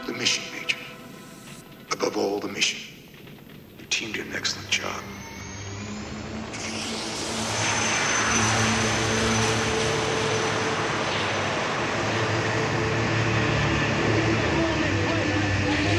The mission, Major. Above all, the mission. Your team did an excellent job.